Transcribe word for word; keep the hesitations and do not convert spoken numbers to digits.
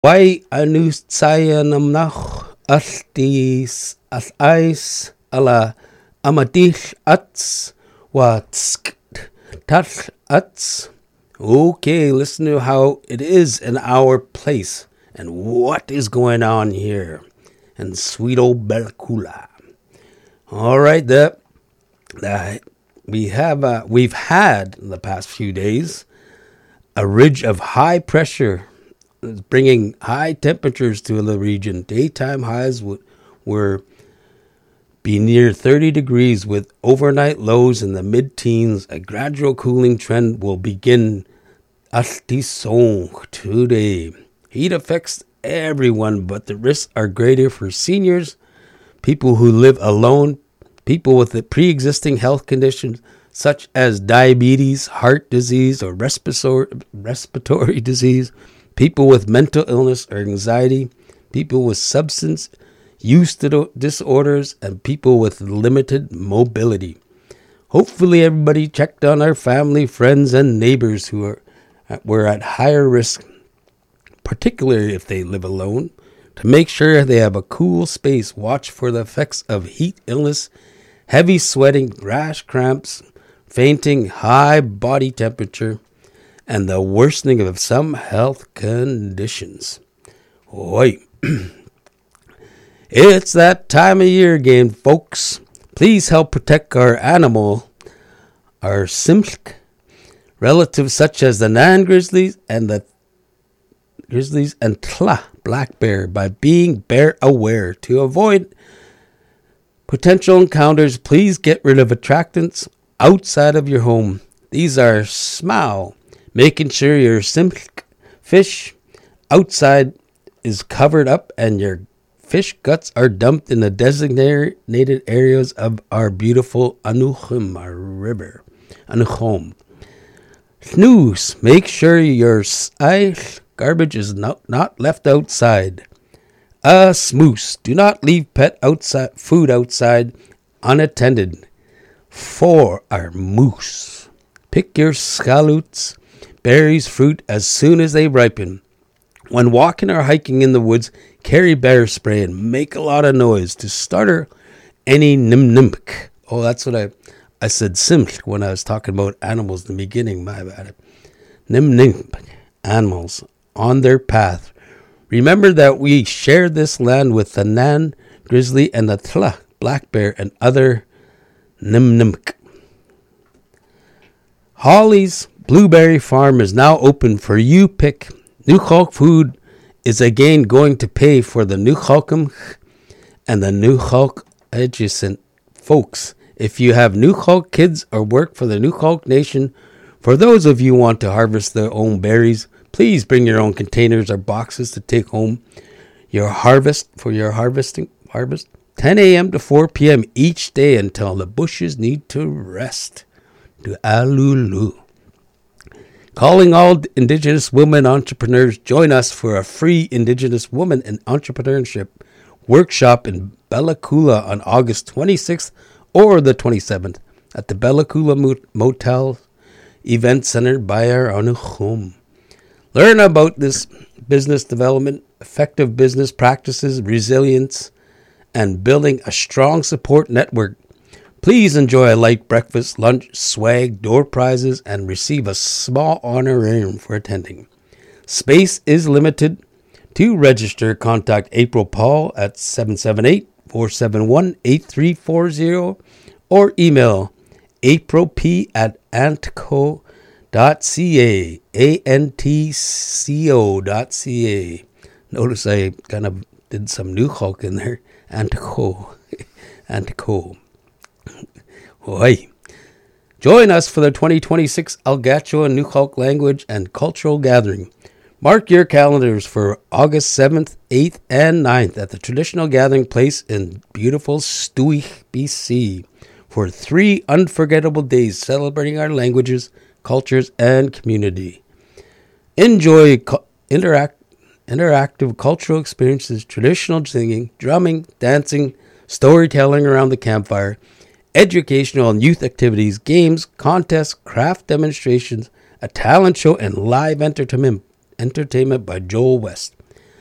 Why anu saya namnach altis al ais ala amadich ats watsk tat ats. Okay, listen to how it is in our place and what is going on here in sweet old Belcula. All right, that that we have uh, we've had in the past few days a ridge of high pressure bringing high temperatures to the region. Daytime highs w- were be near thirty degrees with overnight lows in the mid-teens. A gradual cooling trend will begin Altisong today. Heat affects everyone, but the risks are greater for seniors, people who live alone, people with the pre-existing health conditions such as diabetes, heart disease, or respiratory respiratory disease, people with mental illness or anxiety, people with substance use disorders, and people with limited mobility. Hopefully everybody checked on our family, friends, and neighbors who are were at higher risk, particularly if they live alone, to make sure they have a cool space. Watch for the effects of heat illness, heavy sweating, rash cramps, fainting, high body temperature, and the worsening of some health conditions. Oi. It's that time of year again, folks. Please help protect our animal, our simsk, relatives such as the Nan grizzlies and the grizzlies and Tla black bear by being bear aware. To avoid potential encounters, please get rid of attractants outside of your home. These are smau, making sure your simsk fish outside is covered up and your fish guts are dumped in the designated areas of our beautiful Anuchim, our river. Anuchom. Snooze. Make sure your ice garbage is not, not left outside. A smoose. Do not leave pet outside food outside unattended. Four are moose. Pick your scallops, berries, fruit as soon as they ripen. When walking or hiking in the woods, carry bear spray and make a lot of noise to startle any nimnimk. Oh, that's what I... I said simsk when I was talking about animals in the beginning. My bad. Nimnim, animals on their path. Remember that we share this land with the Nan grizzly and the Tla black bear and other nimnimk. Holly's Blueberry Farm is now open for you pick. Nuchalk Food is again going to pay for the Nuchalkum and the Nuchalk adjacent folks. If you have Nuchalk kids or work for the Nuchalk Nation, for those of you who want to harvest their own berries, please bring your own containers or boxes to take home your harvest for your harvesting harvest. ten a.m. to four p.m. each day until the bushes need to rest. To Alulu. Calling all Indigenous women entrepreneurs, join us for a free Indigenous Women in Entrepreneurship workshop in Bella Coola on August twenty-sixth or the twenty-seventh at the Bella Coola Motel Event Center by our Anuchum. Learn about this business development, effective business practices, resilience, and building a strong support network. Please enjoy a light breakfast, lunch, swag, door prizes, and receive a small honorarium for attending. Space is limited. To register, contact April Paul at seven seven eight, four seven one, eight three four zero or email aprilp at antco dot ca, A N T C O dot C A. Notice I kind of did some new Hulk in there. Antco. Antco. Oi. Join us for the twenty twenty-six Algacho and Nukhalk Language and Cultural Gathering. Mark your calendars for August seventh, eighth, and ninth at the traditional gathering place in beautiful Stewich, B C for three unforgettable days celebrating our languages, cultures, and community. Enjoy co- interact, interactive cultural experiences, traditional singing, drumming, dancing, storytelling around the campfire, educational and youth activities, games, contests, craft demonstrations, a talent show, and live entertainment entertainment by Joel West.